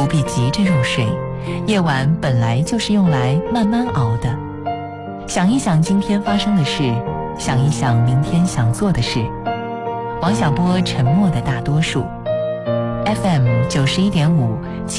必急着入睡，夜晚本来就是用来慢慢熬的。想一想今天发生的事，想一想明天想做的事。王小波，沉默的大多数。FM 91.5。